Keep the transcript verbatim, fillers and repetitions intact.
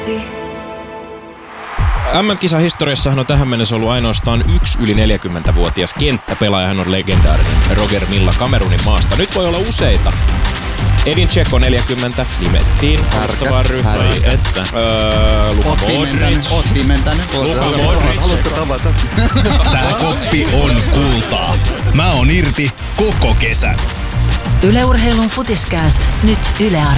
M M-kisan historiassahan on tähän mennessä ollut ainoastaan yksi yli neljäkymmentävuotias kenttäpelaaja. Hän on legendaarinen Roger Milla Kamerunin maasta. Nyt voi olla useita. Edin Dzeko neljäkymmentä nimettiin vastaavaan ryhmään. Että. Öö, Luka Modric. Oot pimentänyt. Luka Modric. Haluatko tavata? Tää koppi on kultaa. Mä oon irti koko kesän. Yle Urheilun Futiskääst nyt Yle Areenassa.